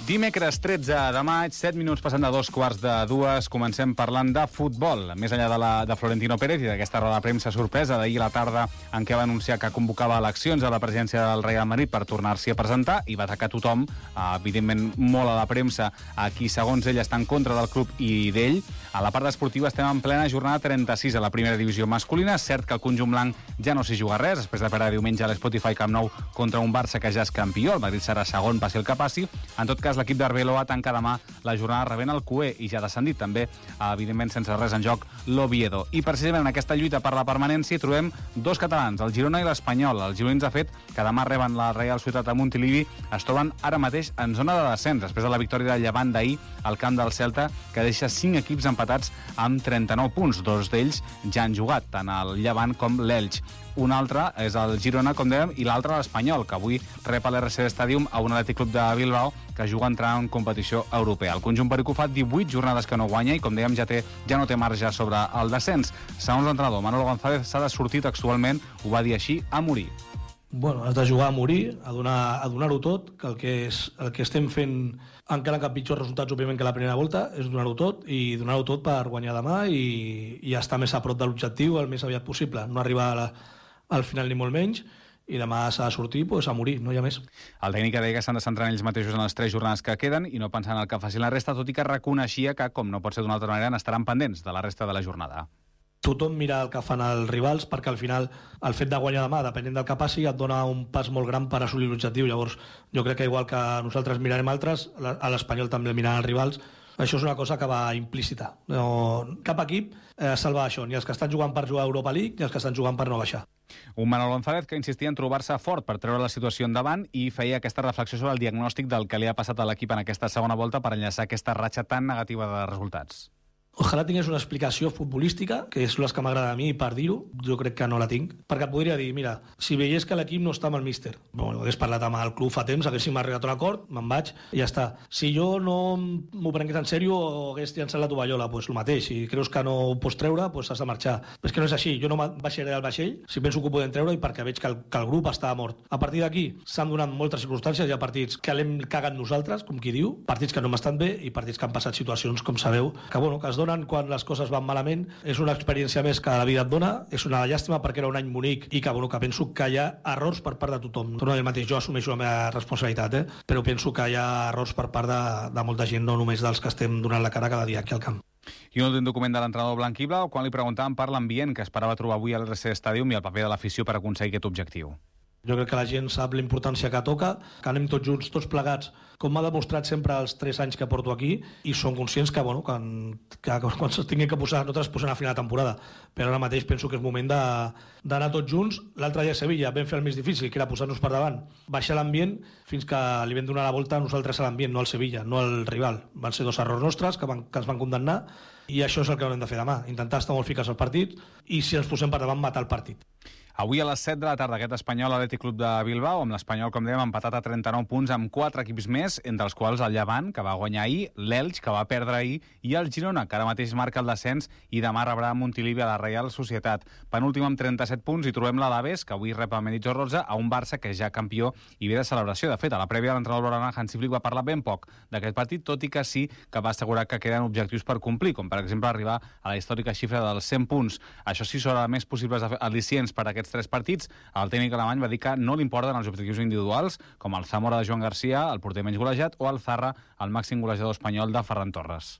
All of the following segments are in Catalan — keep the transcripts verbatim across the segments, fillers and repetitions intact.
Dimecres tretze de maig, set minuts passant de dos quarts de dues, comencem parlant de futbol. Més enllà de, la, de Florentino Pérez i d'aquesta roda de premsa sorpresa d'ahir a la tarda en què va anunciar que convocava eleccions a la presidència del Real Madrid per tornar-s'hi a presentar i va atacar tothom, evidentment molt a la premsa, a qui segons ell està en contra del club i d'ell. A la part esportiva estem en plena jornada trenta-sis a la primera divisió masculina. Cert que el conjunt blanc ja no s'hi juga res, després de perdre diumenge a l'Spotify Camp Nou contra un Barça que ja és campió. El Madrid serà segon, passi el que passi. En tot cas, l'equip d'Arbeloa tanca demà la jornada rebent el Cué i ja ha descendit també, evidentment sense res en joc, l'Oviedo. I precisament en aquesta lluita per la permanència hi trobem dos catalans, el Girona i l'Espanyol. Els gironins, de fet, que demà reben la Reial Societat de Montilivi, es troben ara mateix en zona de descens, després de la victòria del Llevant d'ahir al camp del Celta, que deixa cinc equips empatats amb trenta-nou punts. Dos d'ells ja han jugat, tant el Llevant com l'Elx. Un altre és el Girona, com dèiem, i l'altre l'Espanyol, que avui rep a l'R C Stadium a un Atlètic Club de Bilbao que juga a entrar en competició europea. El conjunt perico fa divuit jornades que no guanya i, com dèiem, ja, té, ja no té marge sobre el descens. Segons l'entrenador, Manolo González s'ha de sortir textualment, ho va dir així, a morir. Bueno, has de jugar a morir, a donar, a donar-ho tot, que el que, és, el que estem fent, encara que pitjors resultats, òbviament, que la primera volta, és donar-ho tot, i donar-ho tot per guanyar demà i, i estar més a prop de l'objectiu el més aviat possible. No arribar a la, al final ni molt menys, i demà s'ha de sortir pues, a morir, no hi ha més. El tècnic deia que s'han de centrar en ells mateixos en les tres jornades que queden i no pensar en el que facin la resta, tot i que reconeixia que, com no pot ser d'una altra manera, n'estaran pendents de la resta de la jornada. Tothom mira el que fan els rivals perquè al final el fet de guanyar demà, depenent del que passi, et dona un pas molt gran per assolir l'objectiu. Llavors jo crec que igual que nosaltres mirarem altres, a l'Espanyol també el miran els rivals. Això és una cosa que va implícita. No, cap equip eh, salva això, ni els que estan jugant per jugar a Europa League ni els que estan jugant per no baixar. Un Manolo González que insistia en trobar-se fort per treure la situació endavant i feia aquesta reflexió sobre el diagnòstic del que li ha passat a l'equip en aquesta segona volta per enllaçar aquesta ratxa tan negativa de resultats. Ojalà tingués una explicació futbolística, que és les que m'agrada a mi, per dir-ho, jo crec que no la tinc, perquè et podria dir, mira, si veiés que l'equip no està amb el míster, bueno, hagués parlat amb el club fa temps, haguéssim arribat a un acord, me'n vaig, i ja està. Si jo no m'ho prengués en sèrio o hagués llançat la tovallola, doncs el mateix, si creus que no ho pots treure, doncs has de marxar. Però és que no és així, jo no baixaré del vaixell si penso que ho podem treure i perquè veig que el, que el grup està mort. A partir d'aquí s'han donat moltes circumstàncies, hi ha partits que l'hem cagat nosaltres, com qui diu, partits que no hem estat bé i partits que han passat situacions, com sabeu, que, bueno, que es donen quan les coses van malament. És una experiència més que la vida et dona, és una llàstima perquè era un any bonic i que, bueno, que penso que hi ha errors per part de tothom. Torno a dir el mateix, jo assumeixo la meva responsabilitat, eh? Però penso que hi ha errors per part de, de molta gent, no només dels que estem donant la cara cada dia aquí al camp. I un últim document de l'entrenador blanc i blau, quan li preguntàvem per l'ambient que esperava trobar avui a l'R C Stadium i el paper de l'afició per aconseguir aquest objectiu. Jo crec que la gent sap la importància que toca, que anem tots junts, tots plegats, com m'ha demostrat sempre els tres anys que porto aquí, i són conscients que, bueno, que, que quan se'ls tingui que posar, nosaltres posem a final de temporada, però ara mateix penso que és moment d'anar tots junts. L'altre dia a Sevilla vam fer el més difícil, que era posar-nos per davant, baixar l'ambient, fins que li vam donar la volta a nosaltres a l'ambient, no al Sevilla, no al rival. Van ser dos errors nostres que, van, que ens van condemnar, i això és el que haurem de fer demà, intentar estar molt ficats al partit, i si ens posem per davant, matar el partit. Avui a les set de la tarda aquest Espanyol Atlètic Club de Bilbao, amb l'Espanyol, com dèiem, empatat a trenta-nou punts amb quatre equips més, entre els quals el Llevant, que va guanyar ahir, l'Elx, que va perdre ahir, i el Girona, que ara mateix marca el descens i demà rebrà a Montilivi a la Reial Societat. Penúltim amb trenta-set punts i trobem l'Alaves, que avui rep a Mendizorroza, a un Barça que ja campió i ve de celebració. De fet, a la prèvia l'entrenador blaugrana Hansi Flick va parlar ben poc d'aquest partit, tot i que sí que va assegurar que queden objectius per complir, com per exemple arribar a la històrica xifra dels cent punts. Això sí, són els més possibles al·licients per a aquests tres partits. El tècnic alemany va dir que no li importen els objectius individuals, com el Zamora de Joan Garcia, el porter menys golejat, o el Zarra, el màxim golejador espanyol de Ferran Torres.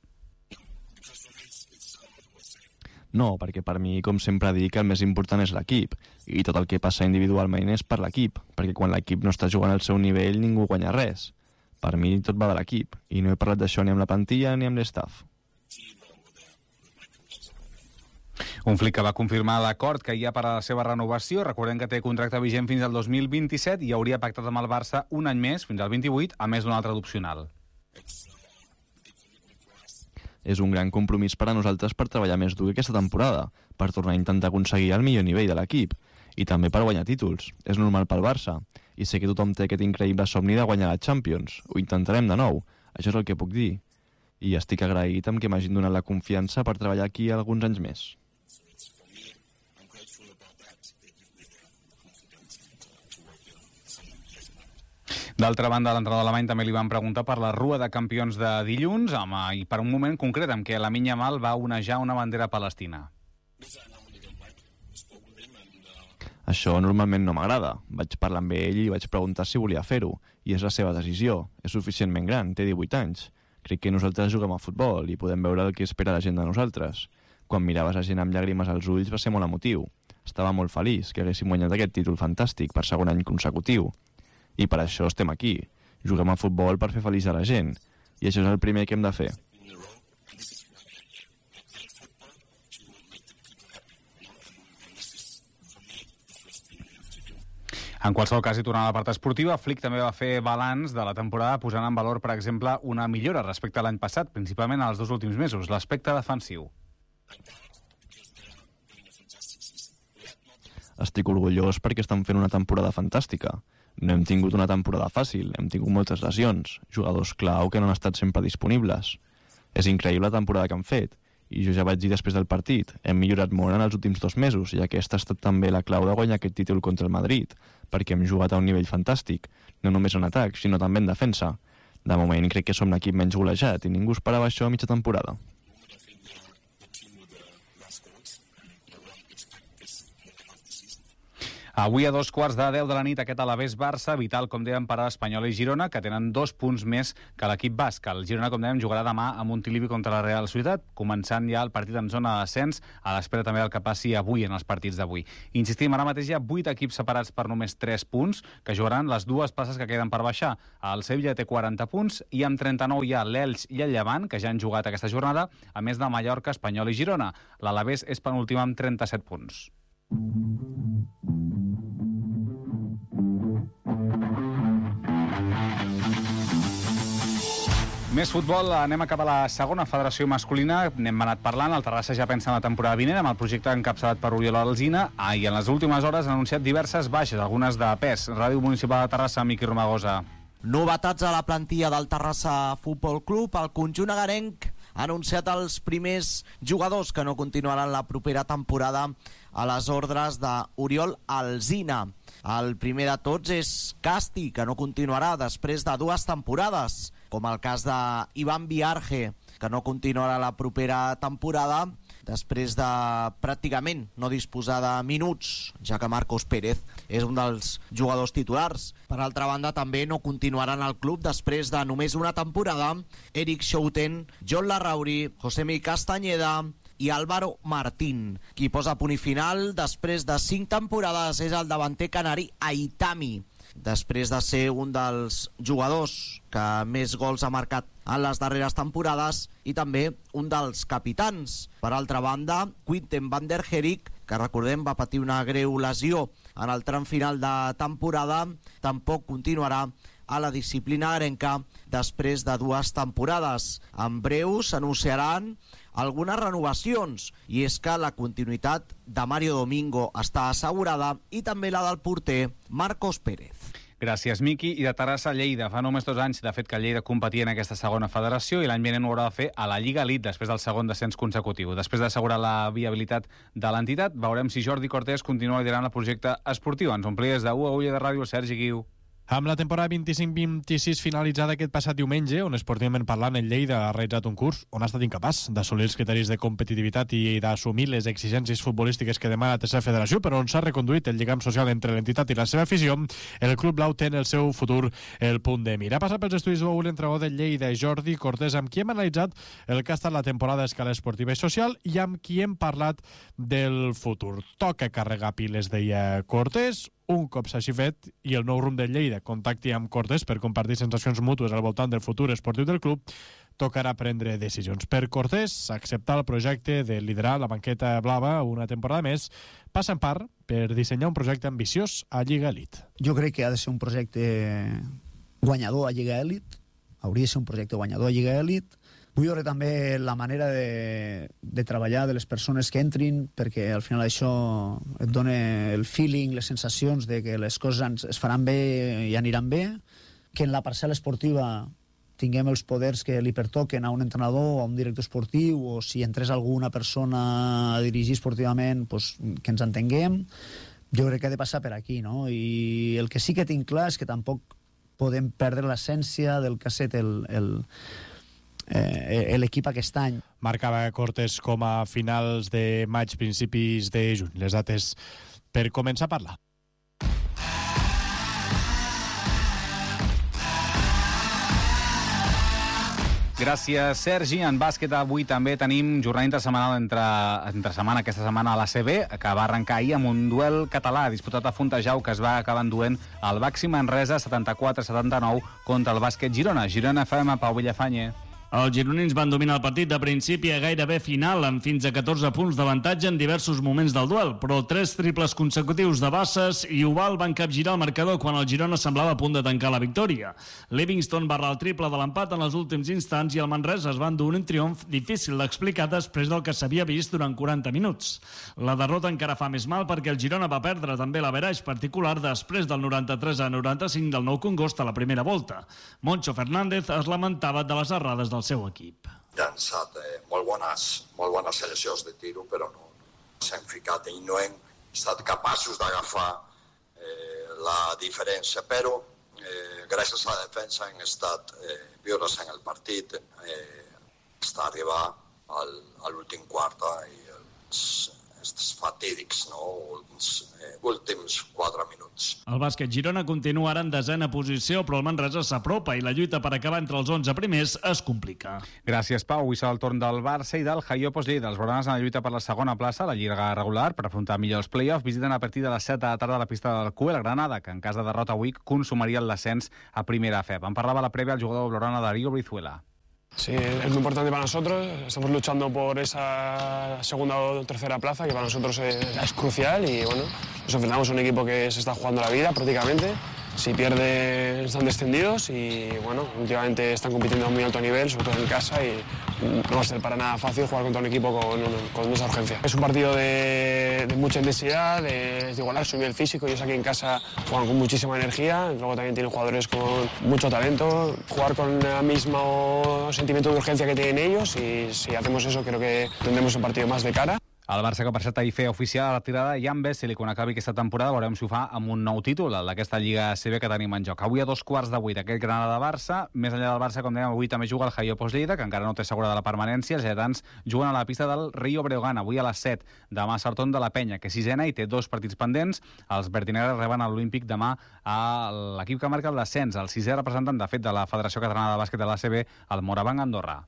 No, perquè per mi, com sempre dic, el més important és l'equip, i tot el que passa individualment és per l'equip, perquè quan l'equip no està jugant al seu nivell ningú guanya res. Per mi tot va de l'equip, i no he parlat d'això ni amb la plantilla ni amb l'estaf. Un Flick que va confirmar l'acord que hi ha per a la seva renovació. Recordem que té contracte vigent fins al dos mil vint-i-set i hauria pactat amb el Barça un any més, fins al vint-i-vuit, a més d'un altre d'opcional. És un gran compromís per a nosaltres per treballar més dur aquesta temporada, per tornar a intentar aconseguir el millor nivell de l'equip, i també per guanyar títols. És normal pel Barça, i sé que tothom té aquest increïble somni de guanyar la Champions. Ho intentarem de nou, això és el que puc dir. I estic agraït amb que m'hagin donat la confiança per treballar aquí alguns anys més. D'altra banda, a l'entrenador alemany també li van preguntar per la rua de campions de dilluns home, i per un moment concret en què Lamine Yamal va onejar una bandera palestina. Això normalment no m'agrada. Vaig parlar amb ell i vaig preguntar si volia fer-ho, i és la seva decisió. És suficientment gran, té divuit anys. Crec que nosaltres juguem a futbol i podem veure el que espera la gent de nosaltres. Quan miraves la gent amb llàgrimes als ulls va ser molt emotiu. Estava molt feliç que haguéssim guanyat aquest títol fantàstic per segon any consecutiu. I per això estem aquí. Juguem a futbol per fer feliç a la gent. I això és el primer que hem de fer. En qualsevol cas, i tornant a la part esportiva, Flick també va fer balanç de la temporada posant en valor, per exemple, una millora respecte a l'any passat, principalment als dos últims mesos, l'aspecte defensiu. Estic orgullós perquè estan fent una temporada fantàstica. No hem tingut una temporada fàcil, hem tingut moltes lesions, jugadors clau que no han estat sempre disponibles. És increïble la temporada que han fet, i jo ja vaig dir després del partit, hem millorat molt en els últims dos mesos i aquesta ha estat també la clau de guanyar aquest títol contra el Madrid, perquè hem jugat a un nivell fantàstic, no només en atac, sinó també en defensa. De moment crec que som l'equip menys golejat i ningú esperava això a mitja temporada. Avui a dos quarts de deu de la nit aquest Alavés-Barça, vital, com dèiem, per a l'Espanyol i Girona, que tenen dos punts més que l'equip basc. El Girona, com dèiem, jugarà demà a Montilivi contra la Real Societat, començant ja el partit en zona de descens, a l'espera també del que passi avui en els partits d'avui. Insistim, ara mateix hi ha vuit equips separats per només tres punts, que jugaran les dues places que queden per baixar. El Sevilla té quaranta punts i amb trenta-nou hi ha l'Elx i el Llevant, que ja han jugat aquesta jornada, a més de Mallorca, Espanyol i Girona. L'Alavés és penúltim amb trenta-set punts. Més futbol, anem a cap a la segona federació masculina, n'hem anat parlant, el Terrassa ja pensa en la temporada vinent amb el projecte encapçalat per Oriol Alsina, ah, i en les últimes hores han anunciat diverses baixes, algunes de pes. Ràdio Municipal de Terrassa, Miqui Romagosa. Novetats a la plantilla del Terrassa Futbol Club. El conjunt agarenc ha anunciat els primers jugadors que no continuaran la propera temporada a les ordres d'Oriol Alsina. El primer de tots és Casti, que no continuarà després de dues temporades, com el cas d'Ivan Viarge, que no continuarà la propera temporada després de pràcticament no disposar de minuts, ja que Marcos Pérez és un dels jugadors titulars. Per altra banda, també no continuaran al club després de només una temporada Eric Schouten, John Larrauri, Josemi Castañeda i Álvaro Martín. Qui posa punt i final després de cinc temporades és el davanter canari Aitami, després de ser un dels jugadors que més gols ha marcat en les darreres temporades i també un dels capitans. Per altra banda, Quinten van der Herik, que recordem va patir una greu lesió en el tram final de temporada, tampoc continuarà a la disciplina arenca després de dues temporades. En breu s'anunciaran algunes renovacions, i és que la continuïtat de Mario Domingo està assegurada i també la del porter Marcos Pérez. Gràcies, Miqui. I de Terrassa a Lleida. Fa només dos anys, de fet, que Lleida competia en aquesta segona federació i l'any vinent ho haurà de fer a la Lliga Elite després del segon descens consecutiu. Després d'assegurar la viabilitat de l'entitat, veurem si Jordi Cortés continua liderant el projecte esportiu. Ens omplies de U a Ulla de Ràdio, Sergi Guiu. Amb la temporada vint-i-cinc vint-i-sis finalitzada aquest passat diumenge, on esportivament parlant el Lleida ha realitzat un curs on ha estat incapaç d'assolir els criteris de competitivitat i d'assumir les exigències futbolístiques que demana la tercera federació, però on s'ha reconduït el lligam social entre l'entitat i la seva afició, el Club Blau té en el seu futur el punt de mira. Ha passat pels estudis d'U l'entrenador del Lleida, Jordi Cortés, amb qui hem analitzat el que ha estat la temporada a escala esportiva i social i amb qui hem parlat del futur. Toca carregar piles, deia Cortés. Un cop s'hagi fet i el nou rumb del Lleida contacti amb Cortés per compartir sensacions mútues al voltant del futur esportiu del club, tocarà prendre decisions. Per Cortés, acceptar el projecte de liderar la banqueta blava una temporada més passa en part per dissenyar un projecte ambiciós a Lliga Elite. Jo crec que ha de ser un projecte guanyador a Lliga Elite, hauria de ser un projecte guanyador a Lliga Elite. Vull veure també la manera de, de treballar de les persones que entrin, perquè al final això et dona el feeling, les sensacions de que les coses es faran bé i aniran bé, que en la parcel·la esportiva tinguem els poders que li pertoquen a un entrenador o a un director esportiu, o si entrés alguna persona a dirigir esportivament, pues, que ens entenguem. Jo crec que ha de passar per aquí, no? I el que sí que tinc clar és que tampoc podem perdre l'essència del que ha estat el, el, eh, l'equip aquest any. Marcava Cortés com a finals de maig, principis de juny. Les dates per començar a parlar. Gràcies, Sergi. En bàsquet avui també tenim jornada intersetmanal entre, entre setmana, aquesta setmana a l'A C B, que va arrencar ahir amb un duel català disputat a Fontejau, que es va acabar enduent el Baxi Manresa setanta-quatre a setanta-nou contra el bàsquet Girona. Girona F M, Pau Villafañe. Els gironins van dominar el partit de principi a gairebé final, amb fins a catorze punts d'avantatge en diversos moments del duel, però tres triples consecutius de Bassas i Oval van capgirar el marcador quan el Girona semblava a punt de tancar la victòria. Livingston va errar el triple de l'empat en els últims instants i el Manresa es va endur un triomf difícil d'explicar després del que s'havia vist durant quaranta minuts. La derrota encara fa més mal perquè el Girona va perdre també l'averaix particular després del noranta-tres a noranta-cinc del Nou Congost a la primera volta. Moncho Fernández es lamentava de les errades del seu equip. Llançat eh, molt, bones, molt bones seleccions de tiro, però no, no s'han ficat i no hem estat capaços d'agafar eh, la diferència, però eh, gràcies a la defensa hem estat eh, viures en el partit eh, fins a arribar al, a l'últim quart i els, els fatídics, no? els eh, últims quatre minuts. El bàsquet Girona continua ara en desena posició, però el Manresa s'apropa i la lluita per acabar entre els onze primers es complica. Gràcies, Pau. Avui serà el torn del Barça i del Jaiopos Lleida. Els blaugranes en la lluita per la segona plaça, la lliga regular, per afrontar millor els play-offs, visiten a partir de les set de la tarda a la pista del Cuel Granada, que en cas de derrota avui consumaria el descens a primera F E B. En parlava a la prèvia el jugador blaugrana Darío Brizuela. Sí, es muy importante para nosotros. Estamos luchando por esa segunda o tercera plaza, que para nosotros es, es crucial. Y bueno, nos enfrentamos a un equipo que se está jugando la vida prácticamente. Si pierden, están descendidos y bueno, últimamente están compitiendo a muy alto nivel, sobre todo en casa, y no va a ser para nada fácil jugar contra un equipo con, con esa urgencia. Es un partido de, de mucha intensidad, de, de igualar su nivel físico. Ellos aquí en casa juegan con muchísima energía, luego también tienen jugadores con mucho talento. Jugar con el mismo sentimiento de urgencia que tienen ellos, y si hacemos eso creo que tendremos un partido más de cara. El Barça, que per cert ahir feia oficial la retirada de Jan Vesely, quan acabi aquesta temporada veurem si ho fa amb un nou títol, el d'aquesta Lliga C B que tenim en joc. Avui a dos quarts de vuit aquest Granada-Barça. Més enllà del Barça, com dèiem, avui també juga el Jaiopos Lleida, que encara no té assegurada la permanència. Els lletans juguen a la pista del Rio Breogán, avui a les set. Demà Sartón de la Penya, que és sisena i té dos partits pendents. Els verdinegres reben a l'Olímpic demà a l'equip que marca el descens, el sisè representant, de fet, de la Federació Catalana de Bàsquet de la C B, el Morabanc Andorra.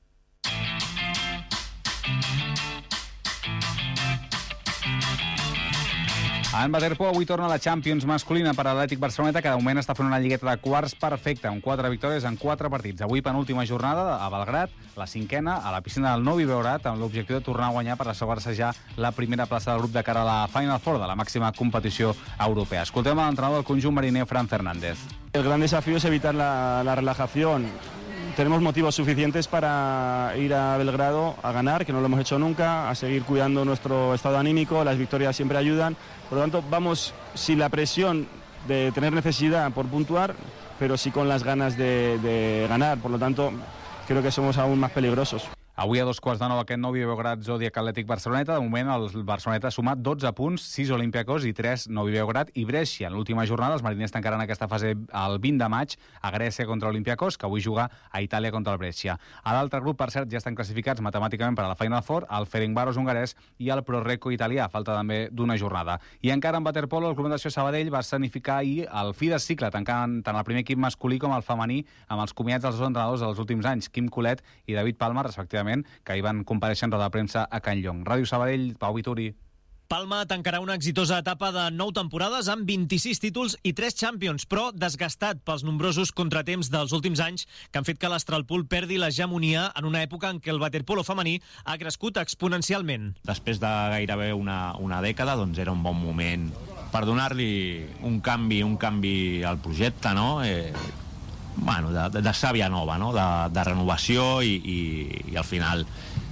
En waterpolo avui torna la Champions masculina per a l'Atlètic Barceloneta, que de moment està fent una lligueta de quarts perfecta, amb quatre victòries en quatre partits. Avui, penúltima jornada a Belgrat, la cinquena a la piscina del Novi Beograd, amb l'objectiu de tornar a guanyar per assegurar-se ja la primera plaça del grup de cara a la Final Four de la màxima competició europea. Escoltem a l'entrenador del conjunt mariner, Fran Fernández. El gran desafío es evitar la, la relajación. Tenemos motivos suficientes para ir a Belgrado a ganar, que no lo hemos hecho nunca, a seguir cuidando nuestro estado anímico. Las victorias siempre ayudan. Por lo tanto, vamos sin la presión de tener necesidad por puntuar, pero sí con las ganas de, de ganar. Por lo tanto, creo que somos aún más peligrosos. Avui a dos quarts de nou aquest Novi Beograd Zodiac Atlètic Barceloneta. De moment el Barceloneta ha sumat dotze punts, sis Olympiacos i tres Novi Beograd i Brescia. En l'última jornada els mariners tancaran aquesta fase el vint de maig a Grècia contra l'Olympiacos, que avui juga a Itàlia contra el Brescia. A l'altre grup, per cert, ja estan classificats matemàticament per a la Final Four el Ferencváros hongarès i el Proreco italià. Falta també d'una jornada. I encara en waterpolo, el Club Natació Sabadell va escenificar ahir el fi de cicle, tancant tant el primer equip masculí com el femení amb els comiats dels dos entrenadors dels últims anys, Quim Colet i David Palma, respectivament, que hi van comparèixer en roda de premsa a Can Llong. Ràdio Sabadell, Pau Vituri. Palma tancarà una exitosa etapa de nou temporades amb vint-i-sis títols i tres Champions, però desgastat pels nombrosos contratemps dels últims anys que han fet que l'Astralpool perdi l'hegemonia en una època en què el waterpolo femení ha crescut exponencialment. Després de gairebé una, una dècada, doncs era un bon moment per donar-li un canvi, un canvi al projecte, no? Eh, bueno, de, de, de sàvia nova, no? de, de renovació i, i, i al final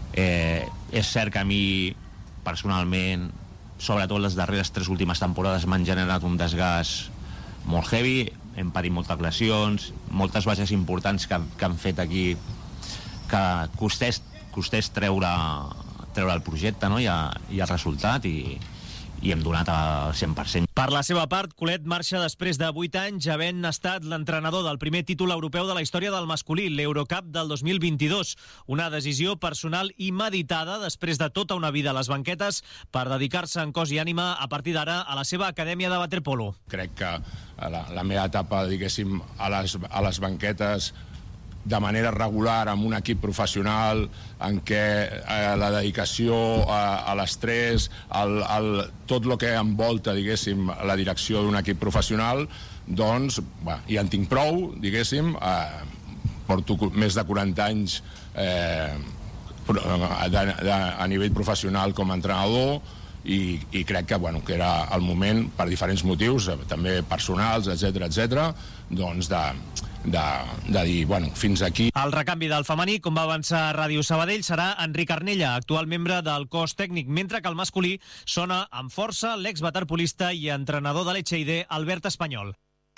eh, és cert que a mi personalment, sobretot les darreres tres últimes temporades, m'han generat un desgast molt heavy, hem patit moltes lesions, moltes baixes importants que, que han fet aquí que costés, costés treure, treure el projecte, no? I, a, i el resultat i, i hem donat al cent per cent. Per la seva part, Colet marxa després de vuit anys havent estat l'entrenador del primer títol europeu de la història del masculí, l'Eurocup del dos mil vint-i-dos. Una decisió personal i meditada després de tota una vida a les banquetes per dedicar-se en cos i ànima a partir d'ara a la seva acadèmia de waterpolo. Crec que la, la meva etapa, diguéssim, a les, a les banquetes de manera regular amb un equip professional en què eh, la dedicació a, a l'estrès, al, al, tot el que envolta, diguéssim, la direcció d'un equip professional, doncs, bé, ja en tinc prou, diguéssim, eh, porto més de quaranta anys eh, de, de, a nivell professional com a entrenador, i, i crec que, bueno, que era el moment, per diferents motius, també personals, etcètera, etcètera, doncs de, de, de dir, bueno, fins aquí. El recanvi del femení, com va avançar Ràdio Sabadell, serà Enric Arnella, actual membre del cos tècnic, mentre que el masculí sona amb força l'ex-waterpolista i entrenador de l'Echeide, Albert Espanyol.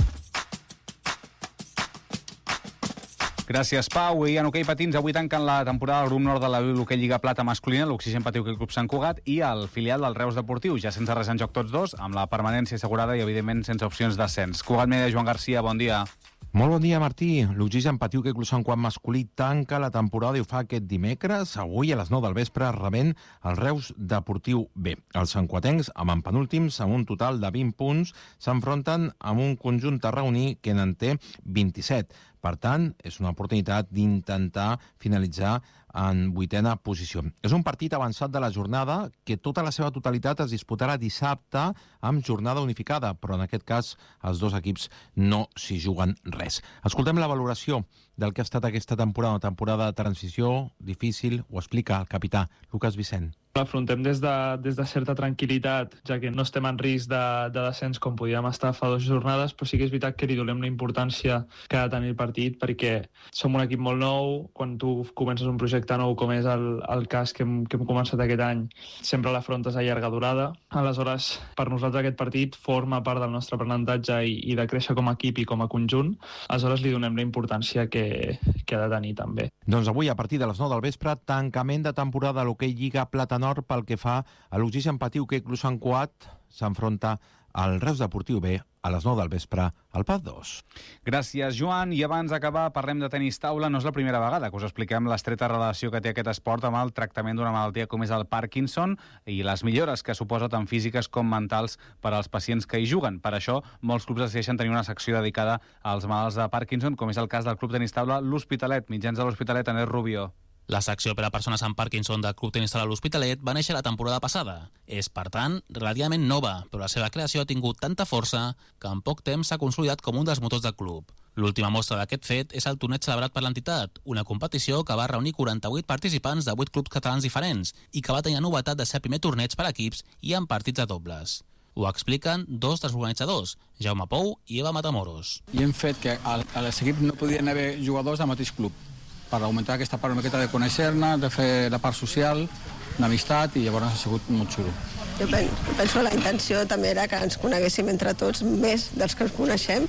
Gràcies, Pau. I en hoquei patins, avui tanquen la temporada del grup nord de la l'hoquei Lliga Plata masculina, l'Oxigen Patí Hoquei Club Sant Cugat, i el filial del Reus Deportiu, ja sense res en joc tots dos, amb la permanència assegurada i, evidentment, sense opcions d'ascens. Cugat Media, Joan Garcia, bon dia. Molt bon dia, Martí. L'Oxigen Patí Hoquei Club Sant Cugat masculí tanca la temporada i ho fa aquest dimecres, avui a les nou del vespre, rebent el Reus Deportiu B. Els santcuatencs, amb en penúltims, amb un total de vint punts, s'enfronten amb un conjunt tarragoní que n'en té vint-i-set. Per tant, és una oportunitat d'intentar finalitzar en vuitena posició. És un partit avançat de la jornada que tota la seva totalitat es disputarà dissabte amb jornada unificada, però en aquest cas els dos equips no s'hi juguen res. Escoltem la valoració del que ha estat aquesta temporada, una temporada de transició difícil, ho explica el capità Lucas Vicent. L'afrontem des de, des de certa tranquil·litat, ja que no estem en risc de, de descens com podíem estar fa dues jornades, però sí que és veritat que li donem la importància que ha de tenir el partit, perquè som un equip molt nou, quan tu comences un projecte nou com és el, el cas que hem, que hem començat aquest any, sempre l'afrontes a llarga durada. Aleshores, per nosaltres aquest partit forma part del nostre aprenentatge i, i de créixer com a equip i com a conjunt, aleshores li donem la importància que, que ha de tenir també. Doncs avui, a partir de les nou del vespre, tancament de temporada a l'hoquei Lliga Plata Nord pel que fa a l'Oxigen Patí Hoquei Club Sant Cugat, s'enfronta al Reus Deportiu B a les nou del vespre al P A D dos. Gràcies, Joan. I abans d'acabar, parlem de tenis taula. No és la primera vegada que us expliquem l'estreta relació que té aquest esport amb el tractament d'una malaltia com és el Parkinson i les millores que suposa tant físiques com mentals per als pacients que hi juguen. Per això, molts clubs decideixen tenir una secció dedicada als malalts de Parkinson, com és el cas del Club Tenis Taula L'Hospitalet. Mitjans de l'Hospitalet, Anel Rubio. La secció per a persones amb Parkinson del Club Tenis Taula L'Hospitalet va néixer la temporada passada. És, per tant, relativament nova, però la seva creació ha tingut tanta força que en poc temps s'ha consolidat com un dels motors del club. L'última mostra d'aquest fet és el torneig celebrat per l'entitat, una competició que va reunir quaranta-vuit participants de vuit clubs catalans diferents i que va tenir la novetat de ser el primer torneig per equips i amb partits de dobles. Ho expliquen dos dels organitzadors, Jaume Pou i Eva Matamoros. I hem fet que a les equips no podien haver jugadors del mateix club, per augmentar aquesta part una miqueta de conèixer-ne, de fer la part social, d'amistat, i llavors ha sigut molt xulo. Jo penso que la intenció també era que ens coneguéssim entre tots més dels que ens coneixem,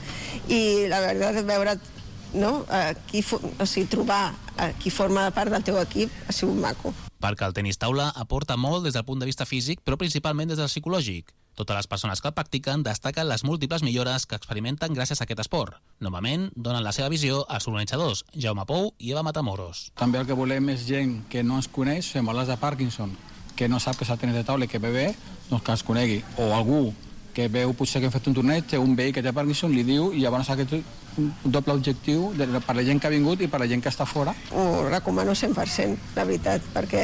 i la veritat és veure, no, qui, o sigui, trobar qui forma part del teu equip ha sigut maco. Perquè el tenis taula aporta molt des del punt de vista físic, però principalment des del psicològic. Totes les persones que el practiquen destaquen les múltiples millores que experimenten gràcies a aquest esport. Novament, donen la seva visió als organitzadors, Jaume Pou i Eva Matamoros. També el que volem és gent que no ens coneix, amb malalts de Parkinson, que no sap que s'ha tenis de taula i que ve bé, doncs que els conegui. O algú que veu potser que hem fet un torneig, té un veí que té Parkinson, li diu, i llavors aquest un doble objectiu per la gent que ha vingut i per la gent que està fora. Ho recomano cent per cent, la veritat, perquè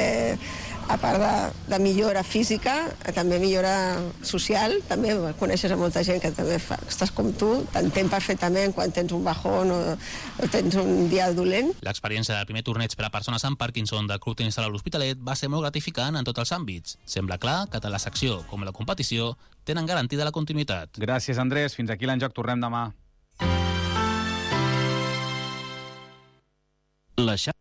a part de, de millora física, també millora social, també coneixes a molta gent que també fa, estàs com tu, t'entén perfectament quan tens un bajón o, o tens un dia dolent. L'experiència del primer torneig per a persones amb Parkinson del Club Tenis Taula L'Hospitalet va ser molt gratificant en tots els àmbits. Sembla clar que tant la secció com la competició tenen garantida la continuïtat. Gràcies, Andrés. Fins aquí l'Enjoc. Tornem demà. La